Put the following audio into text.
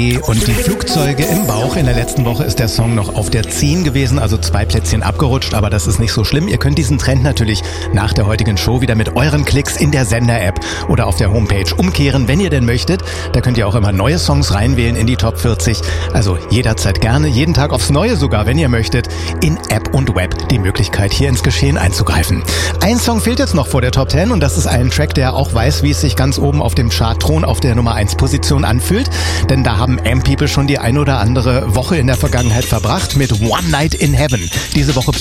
Und die Flugzeuge im Bauch. In der letzten Woche ist der Song noch auf der 10 gewesen, also 2 Plätzchen abgerutscht, aber das ist nicht so schlimm. Ihr könnt diesen Trend natürlich nach der heutigen Show wieder mit euren Klicks in der Sender-App oder auf der Homepage umkehren, wenn ihr denn möchtet. Da könnt ihr auch immer neue Songs reinwählen in die Top 40. Also jederzeit gerne, jeden Tag aufs Neue sogar, wenn ihr möchtet, in App und Web die Möglichkeit, hier ins Geschehen einzugreifen. Ein Song fehlt jetzt noch vor der Top 10 und das ist ein Track, der auch weiß, wie es sich ganz oben auf dem Chartthron auf der Nummer 1 Position anfühlt. Denn da haben M-People schon die ein oder andere Woche in der Vergangenheit verbracht mit One Night in Heaven. Diese Woche